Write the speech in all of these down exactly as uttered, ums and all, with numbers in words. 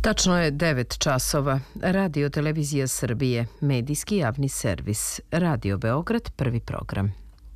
Tačno je devet časova. Radio Televizija Srbije, medijski javni servis. Radio Beograd, prvi program.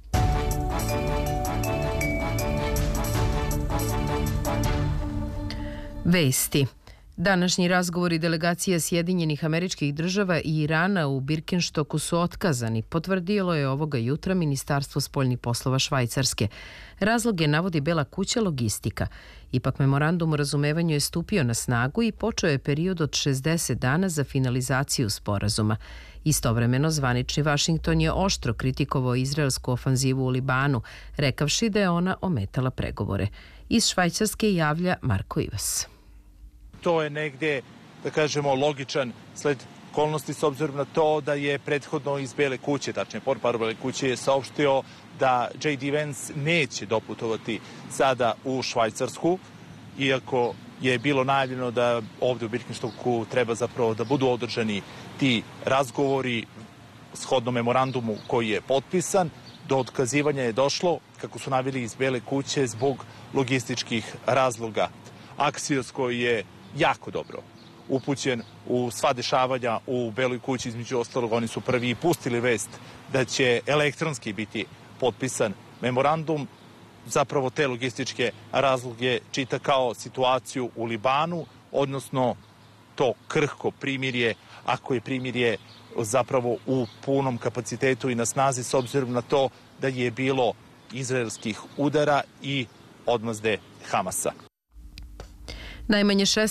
Vesti. Današnji razgovori delegacija Sjedinjenih Američkih Država i Irana u Birkenstoku su otkazani, potvrdilo je ovoga jutra Ministarstvo spoljnih poslova Švajcarske. Razlog je, navodi Bela kuća, logistika. Ipak memorandum o razumevanju je stupio na snagu i počeo je period od šezdeset dana za finalizaciju sporazuma. Istovremeno, zvanični Vašington je oštro kritikovao izraelsku ofanzivu u Libanu, rekavši da je ona ometala pregovore. Iz Švajcarske javlja Marko Ivas. To je negde, da kažemo, logičan sled okolnosti s obzirom na to da je prethodno iz Bele kuće, tačnije portparol Bele kuće je saopštio da J D Vance neće doputovati sada u Švajcarsku, iako je bilo najavljeno da ovde u Birkenstocku treba zapravo da budu održani ti razgovori shodno memorandumu koji je potpisan. Do otkazivanja je došlo, kako su naveli iz Bele kuće, zbog logističkih razloga. Axios koji je jako dobro upućen u sva dešavanja u Beloj kući, između ostalog oni su prvi pustili vest da će elektronski biti potpisan memorandum. Zapravo te logističke razloge čita kao situaciju u Libanu, odnosno to krhko primirje, ako je primirje zapravo u punom kapacitetu i na snazi, s obzirom na to da je bilo izraelskih udara i odmazde Hamasa. Najmanje